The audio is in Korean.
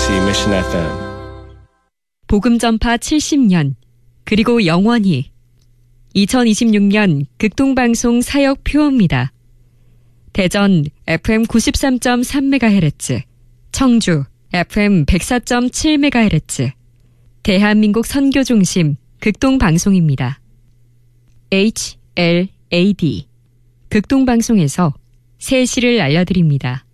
KBOC Mission FM. 복음 전파 70년, 그리고 영원히 2026년 극동방송 사역 표어입니다. 대전 FM 93.3MHz, 청주 FM 104.7MHz, 대한민국 선교중심 극동방송입니다. HLAD 극동방송에서 새 시를 알려드립니다.